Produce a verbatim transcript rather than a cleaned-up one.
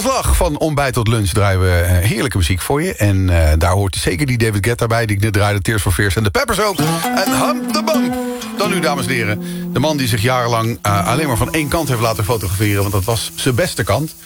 de slag. Van ontbijt tot lunch draaien we heerlijke muziek voor je. En uh, daar hoort zeker die David Guetta bij... die ik net draaide, Tears for Fears en de Peppers ook. En Hump the Bump. Dan nu, dames en heren. De man die zich jarenlang uh, alleen maar van één kant heeft laten fotograferen... want dat was zijn beste kant.